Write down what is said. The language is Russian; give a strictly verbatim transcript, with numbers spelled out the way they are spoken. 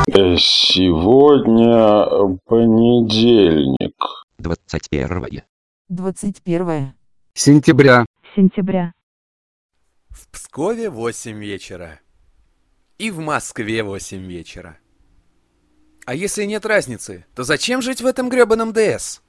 Э, Сегодня понедельник. Двадцать первое. Двадцать первое. Сентября. Сентября. В Пскове восемь вечера. И в Москве восемь вечера. А если нет разницы, то зачем жить в этом грёбаном ДС?